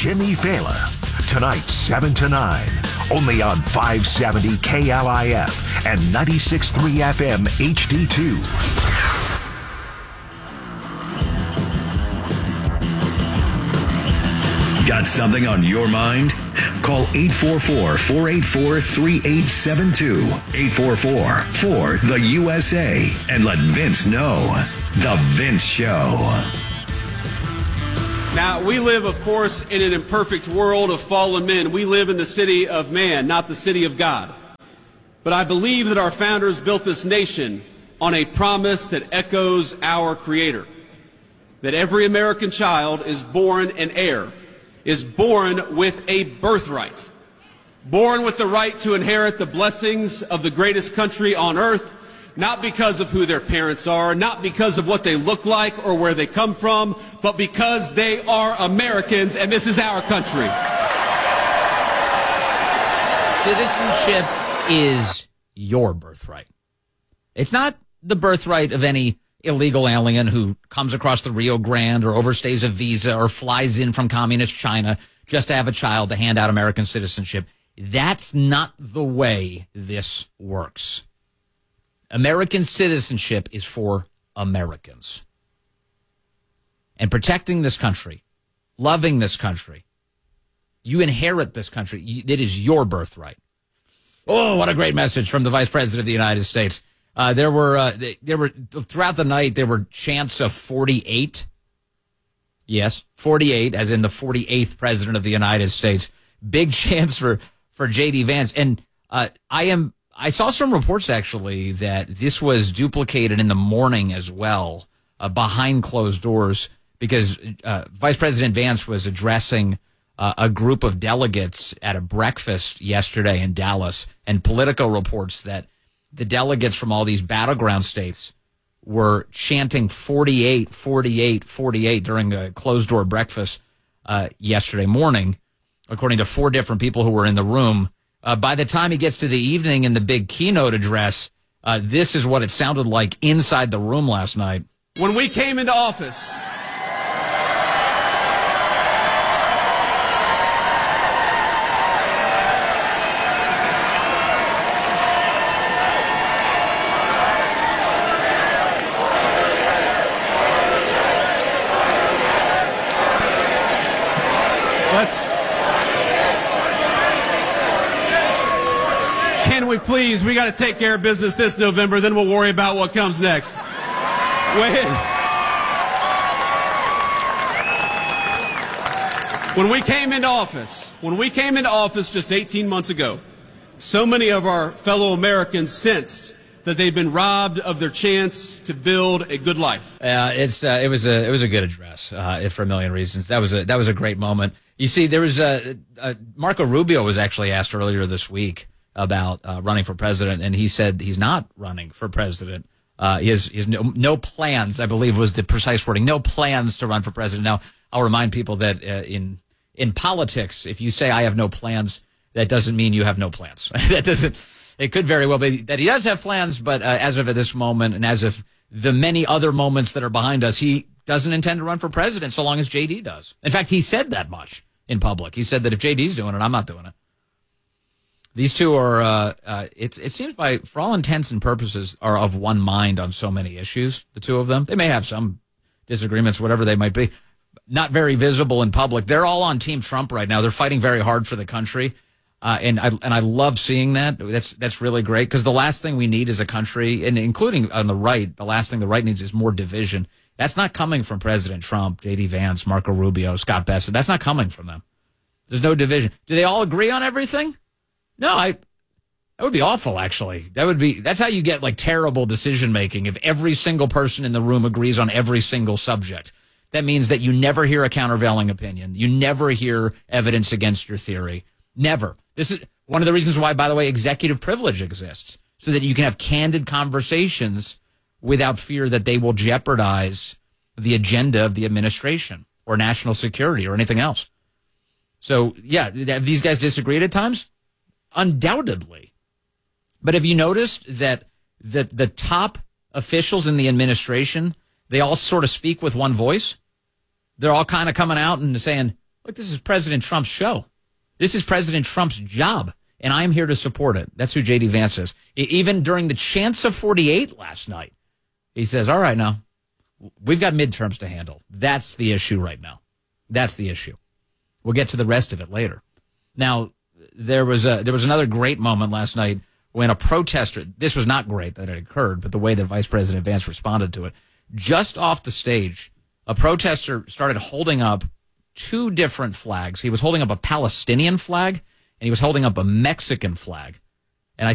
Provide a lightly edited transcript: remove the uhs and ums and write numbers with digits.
Jimmy Fallon. Tonight, 7 to 9. Only on 570 KLIF and 96.3 FM HD2. Got something on your mind? Call 844-484-3872. 844-4-THE-USA. And let Vince know. The Vince Show. Now, we live, of course, in an imperfect world of fallen men. We live in the city of man, not the city of God. But I believe that our founders built this nation on a promise that echoes our Creator. That every American child is born an heir, is born with a birthright, born with the right to inherit the blessings of the greatest country on earth, not because of who their parents are, not because of what they look like or where they come from, but because they are Americans and this is our country. Citizenship is your birthright. It's not the birthright of any illegal alien who comes across the Rio Grande or overstays a visa or flies in from communist China just to have a child to hand out American citizenship. That's not the way this works. American citizenship is for Americans. And protecting this country, loving this country, you inherit this country. It is your birthright. Oh, what a great message from the Vice President of the United States. There were throughout the night, there were chants of 48. Yes, 48, as in the 48th President of the United States. Big chants for J.D. Vance. And I saw some reports, actually, that this was duplicated in the morning as well, behind closed doors, because Vice President Vance was addressing a group of delegates at a breakfast yesterday in Dallas, and Politico reports that the delegates from all these battleground states were chanting 48, 48, 48 during a closed-door breakfast yesterday morning, according to 4 different people who were in the room. By the time he gets to the evening in the big keynote address, this is what it sounded like inside the room last night. When we came into office, can we please, we got to take care of business this November, then we'll worry about what comes next. When we came into office just 18 months ago, so many of our fellow Americans sensed that they'd been robbed of their chance to build a good life. It was a good address for a million reasons. That was a great moment. You see, there was Marco Rubio was actually asked earlier this week about running for president, and he said he's not running for president. He has no plans, I believe was the precise wording, no plans to run for president. Now, I'll remind people that in politics, if you say I have no plans, that doesn't mean you have no plans. It could very well be that he does have plans, but as of this moment and as of the many other moments that are behind us, he doesn't intend to run for president so long as JD does. In fact, he said that much in public. He said that if JD's doing it, I'm not doing it. These two are, it seems for all intents and purposes, are of one mind on so many issues, the two of them. They may have some disagreements, whatever they might be. Not very visible in public. They're all on Team Trump right now. They're fighting very hard for the country. And I love seeing that. That's really great, because the last thing we need as a country, and including on the right, the last thing the right needs is more division. That's not coming from President Trump, J.D. Vance, Marco Rubio, Scott Bessent. That's not coming from them. There's no division. Do they all agree on everything? No, that would be awful, actually. That's how you get like terrible decision making. If every single person in the room agrees on every single subject, that means that you never hear a countervailing opinion. You never hear evidence against your theory. Never. This is one of the reasons why, by the way, executive privilege exists, so that you can have candid conversations without fear that they will jeopardize the agenda of the administration or national security or anything else. So, yeah, have these guys disagreed at times? Undoubtedly. But have you noticed that the top officials in the administration, they all sort of speak with one voice? They're all kind of coming out and saying, Look, this is President Trump's show. This is President Trump's job, and I'm here to support it. That's who J.D. Vance is. Even during the chance of 48 last night, he says, all right, now, we've got midterms to handle. That's the issue right now. That's the issue. We'll get to the rest of it later. Now, there was another great moment last night when a protester, this was not great that it occurred, but the way that Vice President Vance responded to it, just off the stage, a protester started holding up two different flags. He was holding up a Palestinian flag, and he was holding up a Mexican flag.